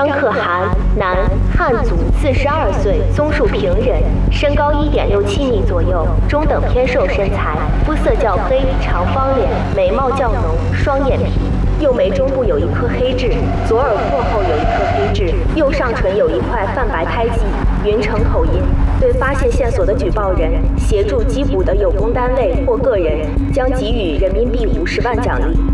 张可涵，男，汉族，42岁，综述平人，身高1.67米左右，中等偏瘦身材，肤色较黑，长方脸，眉毛较浓，双眼皮，右眉中部有一颗黑痣，左耳廓后有一颗黑痣，右上唇有一块泛白胎记，云城口音。对发现线索的举报人，协助缉捕的有功单位或个人，将给予人民币50万奖励。